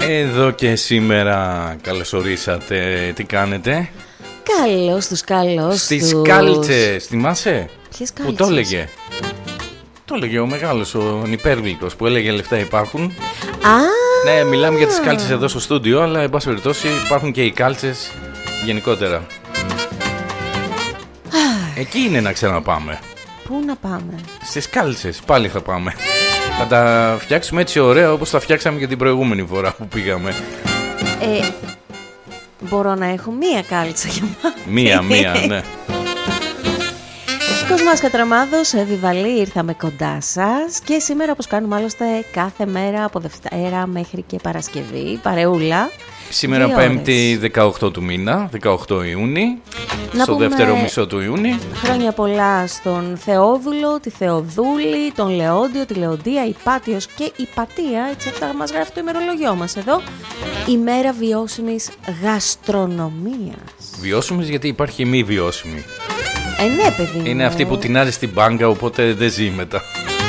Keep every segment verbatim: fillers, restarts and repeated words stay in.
Εδώ και σήμερα καλωσορίσατε. Τι κάνετε? Καλώς τους, καλώς Στις τους. κάλτσες, θυμάσαι? Ποιες Που κάλτσες? το έλεγε. Το έλεγε ο μεγάλος, ο υπέρβλητος, που έλεγε λεφτά υπάρχουν. Α, Ναι, μιλάμε για τις κάλτσες εδώ στο στούντιο, αλλά εν πάση περιπτώσει υπάρχουν και οι κάλτσες γενικότερα. Εκεί είναι να ξαναπάμε. πού να πάμε? Στις κάλτσες, πάλι θα πάμε. Θα τα φτιάξουμε έτσι ωραία όπως τα φτιάξαμε και την προηγούμενη φορά που πήγαμε. Ε, μπορώ να έχω μία κάλτσα για μας? Μία, μία, ναι. Κοσμάς Κατραμάδος, Βιβαλή, ήρθαμε κοντά σας και σήμερα, όπως κάνουμε άλλωστε κάθε μέρα από Δευτέρα μέχρι και Παρασκευή, παρεούλα. Σήμερα δύο Πέμπτη ώρες. δεκαοκτώ του μήνα, δεκαοκτώ Ιούνιου, Να στο πούμε δεύτερο μισό του Ιούνιου. Χρόνια πολλά στον Θεόδουλο, τη Θεοδούλη, τον Λεόντιο, τη Λεοντία, Υπάτιος και Υπατία. Έτσι αυτά μας γράφει το ημερολογιό μας εδώ. Ημέρα βιώσιμης γαστρονομίας. Βιώσιμης, γιατί υπάρχει μη βιώσιμη. Ε, ναι, παιδί μου. Είναι αυτή που τεινάζει στην μπάγκα, οπότε δεν ζει μετά.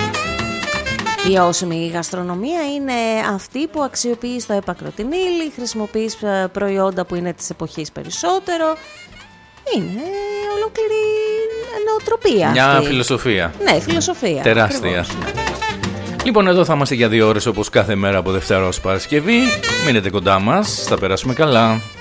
Βιώσιμη γαστρονομία είναι αυτή που αξιοποιείς το έπακρο την ύλη, χρησιμοποιείς προϊόντα που είναι της εποχής περισσότερο. Είναι ολόκληρη νοοτροπία. Μια αυτή. φιλοσοφία. Ναι, φιλοσοφία. Τεράστια. Ακριβώς, ναι. Λοιπόν, εδώ θα είμαστε για δύο ώρες όπως κάθε μέρα από Δευτέρα ως Παρασκευή. Μείνετε κοντά μας, θα περάσουμε καλά.